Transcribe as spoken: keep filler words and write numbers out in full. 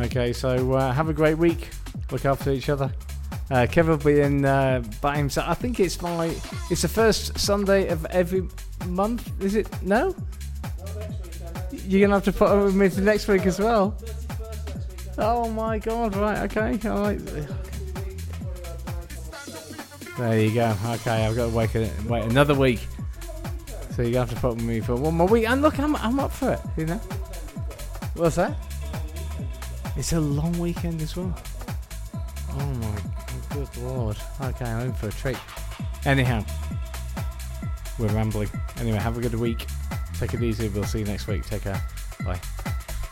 Okay, so uh, have a great week. Look after each other. Uh, Kev will be in uh, by himself. I think it's my. It's the first Sunday of every month. Is it? No. You're gonna have to put up with me to next week as well. Oh my God! Right. Okay. All right. There you go. Okay, I've got to wait, wait another week. So you have to put up with me for one more week. And look, I'm I'm up for it. You know. What's that? It's a long weekend as well. Oh my good Lord. Okay, I'm in for a treat. Anyhow, we're rambling. Anyway, have a good week. Take it easy. We'll see you next week. Take care.